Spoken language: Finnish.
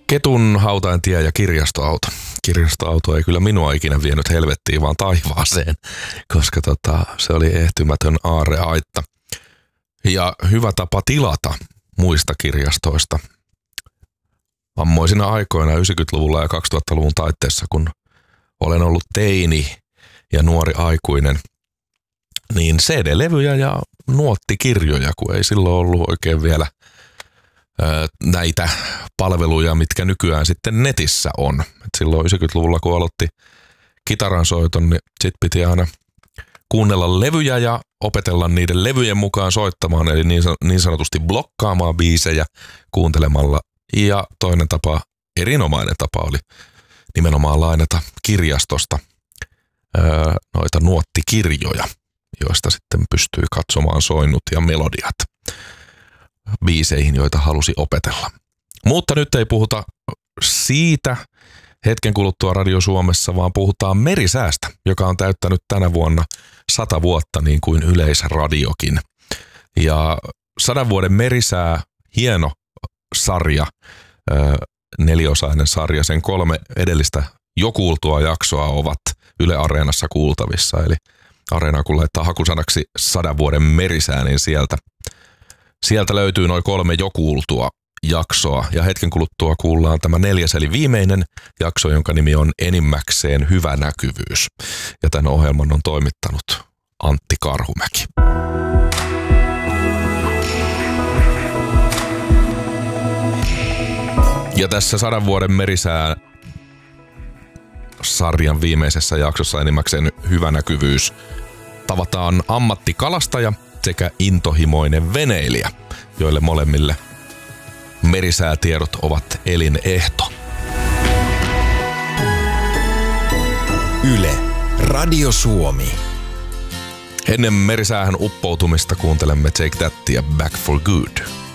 Ketun hautaintie ja kirjastoauto. Kirjastoauto ei kyllä minua ikinä vienyt helvettiin, vaan taivaaseen, koska se oli ehtymätön aarreaitta. Ja hyvä tapa tilata muista kirjastoista. Ammoisina aikoina 90-luvulla ja 2000-luvun taitteessa, kun olen ollut teini ja nuori aikuinen, niin CD-levyjä ja nuottikirjoja, kun ei silloin ollut oikein vielä näitä palveluja, mitkä nykyään sitten netissä on. Et silloin 90-luvulla, kun aloitti kitaransoiton, niin sit piti aina kuunnella levyjä ja opetella niiden levyjen mukaan soittamaan, eli niin sanotusti blokkaamaan biisejä kuuntelemalla. Ja toinen tapa, erinomainen tapa oli nimenomaan lainata kirjastosta noita nuottikirjoja, joista sitten pystyi katsomaan soinnut ja melodiat biiseihin, joita halusi opetella. Mutta nyt ei puhuta siitä hetken kuluttua Radio Suomessa, vaan puhutaan merisäästä, joka on täyttänyt tänä vuonna 100 vuotta niin kuin Yleisradiokin. Ja 100 vuoden merisää, hieno sarja, 4-osainen sarja, sen 3 edellistä jo kuultua jaksoa ovat Yle Areenassa kuultavissa. Eli Areenaa kun laittaa hakusanaksi 100 vuoden merisää, niin sieltä löytyy noin 3 jo kuultua jaksoa. Ja hetken kuluttua kuullaan tämä 4. eli viimeinen jakso, jonka nimi on enimmäkseen hyvä näkyvyys. Ja tämän ohjelman on toimittanut Antti Karhumäki. Ja tässä 100 vuoden merisää sarjan viimeisessä jaksossa enimmäkseen hyvä näkyvyys tavataan ammattikalastaja sekä intohimoinen veneilijä, joille molemmille merisäätiedot ovat elinehto. Yle, Radio Suomi. Ennen merisäähän uppoutumista kuuntelemme Take Thatia Back for Good.